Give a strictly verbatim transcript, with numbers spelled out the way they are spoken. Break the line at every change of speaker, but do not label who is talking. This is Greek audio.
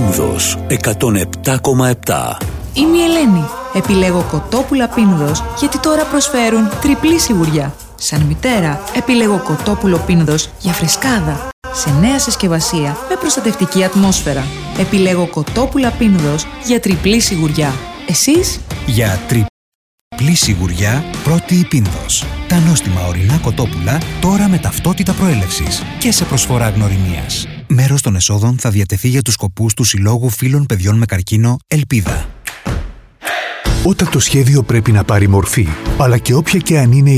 Πίνδος εκατόν επτά κόμμα επτά.
Είμαι η Ελένη. Επιλέγω κοτόπουλα Πίνδος γιατί τώρα προσφέρουν τριπλή σιγουριά. Σαν μητέρα, επιλέγω κοτόπουλο Πίνδος για φρεσκάδα. Σε νέα συσκευασία με προστατευτική ατμόσφαιρα. Επιλέγω κοτόπουλα Πίνδος για τριπλή σιγουριά. Εσείς?
Για τριπλή σιγουριά, πρώτη η Πίνδος. Τα νόστιμα ορεινά κοτόπουλα τώρα με ταυτότητα προέλευσης και σε προσφορά γνωριμίας. Μέρος των εσόδων θα διατεθεί για τους σκοπούς του Συλλόγου Φίλων Παιδιών με Καρκίνο Ελπίδα.
Όταν το σχέδιο πρέπει να πάρει μορφή, αλλά και όποια και αν είναι